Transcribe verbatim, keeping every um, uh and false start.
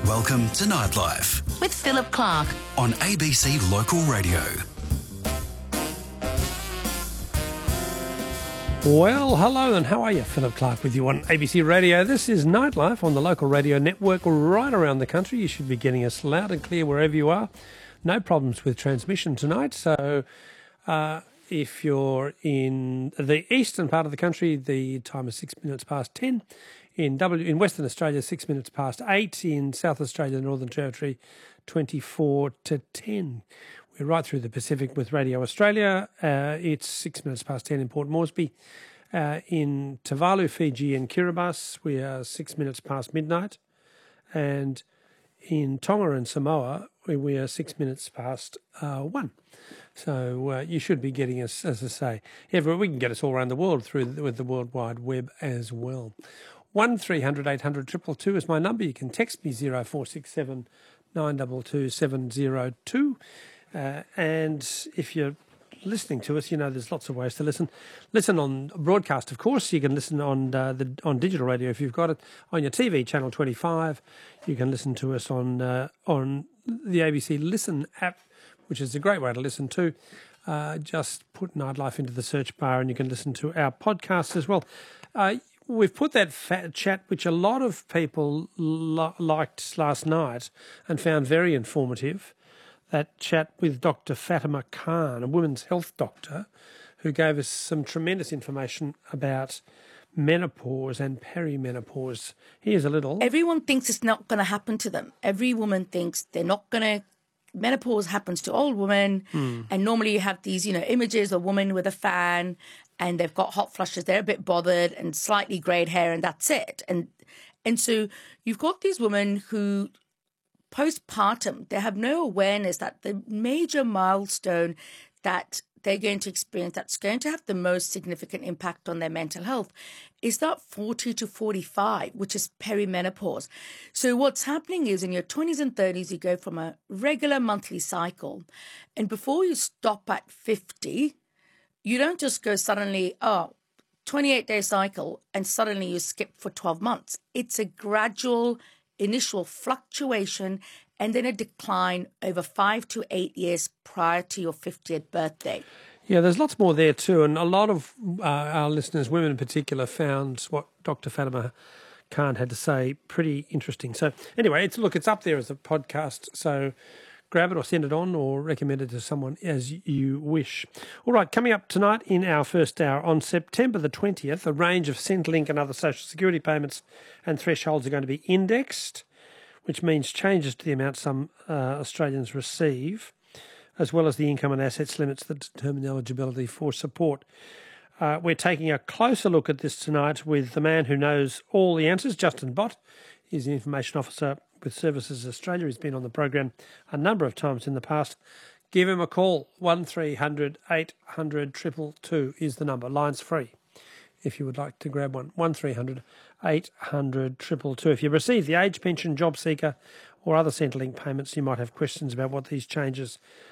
Welcome to Nightlife with Philip Clark on A B C Local Radio. Well, hello and how are you? Philip Clark with you on A B C Radio. This is Nightlife on the local radio network right around the country. You should be getting us loud and clear wherever you are. No problems with transmission tonight. So uh, if you're in the eastern part of the country, the time is six minutes past ten. In W in Western Australia, six minutes past eight. In South Australia, the Northern Territory, twenty-four to ten. We're right through the Pacific with Radio Australia. Uh, it's six minutes past ten in Port Moresby. Uh, in Tuvalu, Fiji and Kiribati, we are six minutes past midnight. And in Tonga and Samoa, we, we are six minutes past uh, one. So uh, you should be getting us, as I say, everywhere. We can get us all around the world through the, with the World Wide Web as well. one three hundred eight hundred two two two is my number. You can text me zero four six seven nine two two seven zero two. Uh, and if you're listening to us, you know there's lots of ways to listen. Listen on broadcast, of course. You can listen on uh, the on digital radio if you've got it. On your T V, Channel twenty-five. You can listen to us on uh, on the A B C Listen app, which is a great way to listen to. Uh, just put Nightlife into the search bar and you can listen to our podcast as well. Uh, We've put that fat chat, which a lot of people lo- liked last night and found very informative, that chat with Doctor Fatima Khan, a women's health doctor, who gave us some tremendous information about menopause and perimenopause. Here's a little. Everyone thinks it's not going to happen to them. Every woman thinks they're not going to. Menopause happens to all women, mm. and normally you have these, you know, images of a woman with a fan, and they've got hot flushes. They're a bit bothered and slightly greyed hair, and that's it. And and so you've got these women who, postpartum, they have no awareness that the major milestone that they're going to experience that's going to have the most significant impact on their mental health is that forty to forty-five, which is perimenopause. So what's happening is in your twenties and thirties, you go from a regular monthly cycle, and before you stop at fifty, you don't just go suddenly, oh, twenty-eight day cycle, and suddenly you skip for twelve months. It's a gradual initial fluctuation and then a decline over five to eight years prior to your fiftieth birthday. Yeah, there's lots more there too. And a lot of uh, our listeners, women in particular, found what Doctor Fatima Khan had to say pretty interesting. So anyway, it's look, it's up there as a podcast. So grab it or send it on or recommend it to someone as you wish. All right, coming up tonight in our first hour, on September the twentieth, a range of Centrelink and other social security payments and thresholds are going to be indexed, which means changes to the amount some uh, Australians receive, as well as the income and assets limits that determine eligibility for support. Uh, we're taking a closer look at this tonight with the man who knows all the answers, Justin Bott. He's the Information Officer with Services Australia. He's been on the program a number of times in the past. Give him a call. one three hundred eight hundred two two two is the number. Line's free if you would like to grab one. one three hundred eight hundred two two two. If you receive the age pension, job seeker or other Centrelink payments, you might have questions about what these changes